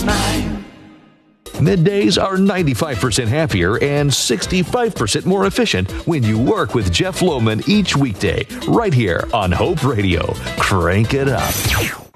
9. Middays are 95% happier and 65% more efficient when you work with Jeff Lohman each weekday, right here on Hope Radio. Crank it up.